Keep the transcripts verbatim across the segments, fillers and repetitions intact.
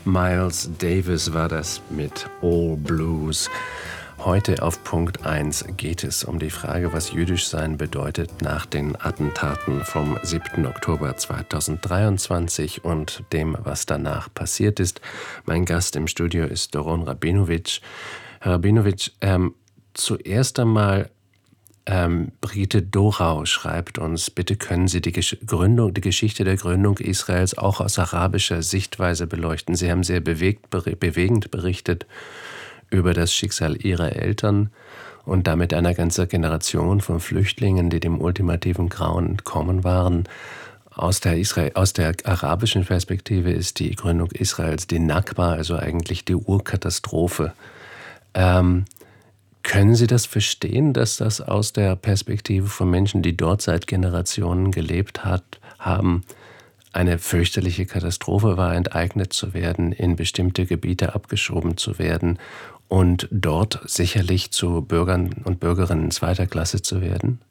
Miles Davis war das mit All Blues. Heute auf Punkt eins geht es um die Frage, was jüdisch sein bedeutet nach den Attentaten vom siebten Oktober zweitausenddreiundzwanzig und dem, was danach passiert ist. Mein Gast im Studio ist Doron Rabinowitsch. Herr Rabinowitsch, ähm, zuerst einmal Ähm, Brigitte Dorau schreibt uns, bitte können Sie die Gesch- Gründung, die Geschichte der Gründung Israels auch aus arabischer Sichtweise beleuchten. Sie haben sehr bewegt, be- bewegend berichtet über das Schicksal Ihrer Eltern und damit einer ganzen Generation von Flüchtlingen, die dem ultimativen Grauen entkommen waren. Aus der, Israel, aus der arabischen Perspektive ist die Gründung Israels die Nakba, also eigentlich die Urkatastrophe. Ähm, Können Sie das verstehen, dass das aus der Perspektive von Menschen, die dort seit Generationen gelebt hat, haben, eine fürchterliche Katastrophe war, enteignet zu werden, in bestimmte Gebiete abgeschoben zu werden und dort sicherlich zu Bürgern und Bürgerinnen zweiter Klasse zu werden?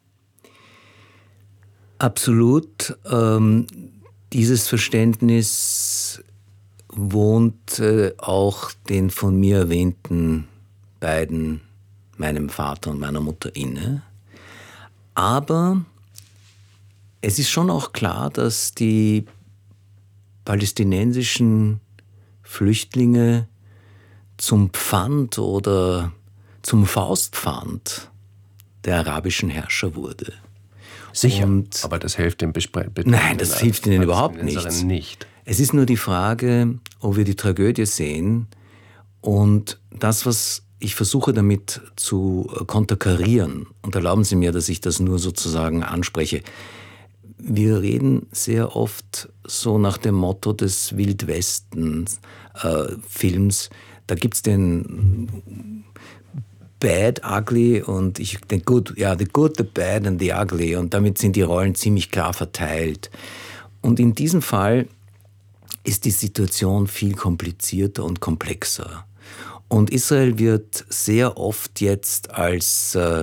Absolut. Ähm, dieses Verständnis wohnt äh, auch den von mir erwähnten beiden, meinem Vater und meiner Mutter, inne. Aber es ist schon auch klar, dass die palästinensischen Flüchtlinge zum Pfand oder zum Faustpfand der arabischen Herrscher wurde. Sicher, Und aber das hilft dem Bespre- Be- Nein, das hilft ihnen überhaupt Palästinenserinnen nichts. nicht. Es ist nur die Frage, ob wir die Tragödie sehen und das, was ich versuche damit zu konterkarieren, und erlauben Sie mir, dass ich das nur sozusagen anspreche. Wir reden sehr oft so nach dem Motto des Wildwesten-Films. Da gibt's den Bad, Ugly und ich den Good, ja, the Good, the Bad and the Ugly. Und damit sind die Rollen ziemlich klar verteilt. Und in diesem Fall ist die Situation viel komplizierter und komplexer. Und Israel wird sehr oft jetzt als äh,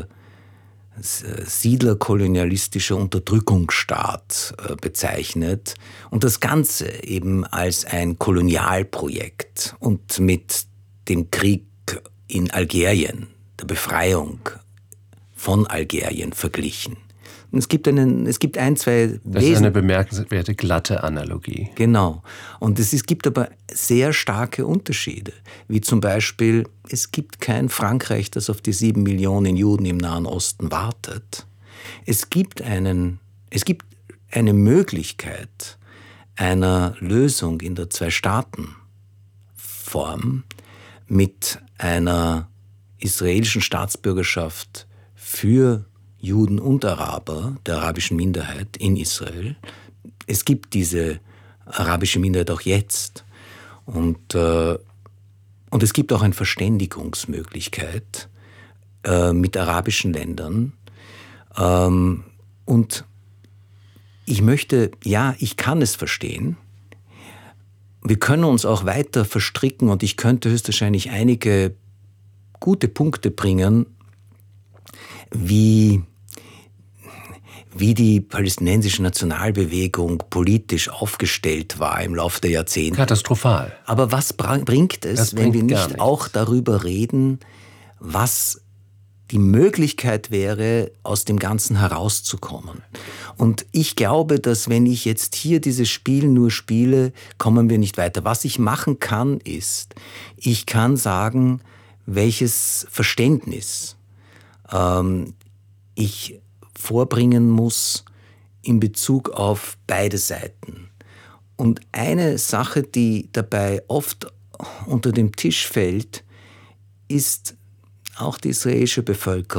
siedlerkolonialistischer Unterdrückungsstaat äh, bezeichnet und das Ganze eben als ein Kolonialprojekt und mit dem Krieg in Algerien, der Befreiung von Algerien verglichen. Und es gibt einen, es gibt ein, zwei Das ist eine bemerkenswerte glatte Analogie. Genau. Und es ist, gibt aber sehr starke Unterschiede. Wie zum Beispiel, es gibt kein Frankreich, das auf die sieben Millionen Juden im Nahen Osten wartet. Es gibt einen, es gibt eine Möglichkeit einer Lösung in der Zwei-Staaten-Form mit einer israelischen Staatsbürgerschaft für Juden und Araber, der arabischen Minderheit in Israel. Es gibt diese arabische Minderheit auch jetzt. Und, äh, und es gibt auch eine Verständigungsmöglichkeit äh, mit arabischen Ländern. Ähm, und ich möchte, ja, ich kann es verstehen. Wir können uns auch weiter verstricken und ich könnte höchstwahrscheinlich einige gute Punkte bringen, wie wie die palästinensische Nationalbewegung politisch aufgestellt war im Laufe der Jahrzehnte. Katastrophal. Aber was bringt es, Das wenn bringt wir gar nicht nichts. auch darüber reden, was die Möglichkeit wäre, aus dem Ganzen herauszukommen? Und ich glaube, dass wenn ich jetzt hier dieses Spiel nur spiele, kommen wir nicht weiter. Was ich machen kann, ist, ich kann sagen, welches Verständnis ähm, ich vorbringen muss in Bezug auf beide Seiten. Und eine Sache, die dabei oft unter den Tisch fällt, ist auch die israelische Bevölkerung